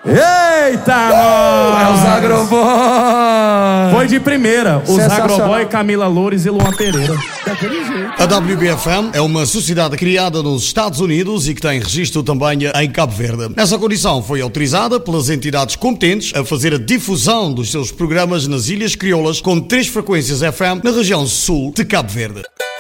Eita, É os Agroboy. Foi de primeira. Os Agroboy, Camila Loures e Luan Pereira. Daquele jeito. A WBFM é uma sociedade criada nos Estados Unidos e que tem registro também em Cabo Verde. Essa condição foi autorizada pelas entidades competentes a fazer a difusão dos seus programas nas Ilhas Crioulas com 3 frequências FM na região sul de Cabo Verde.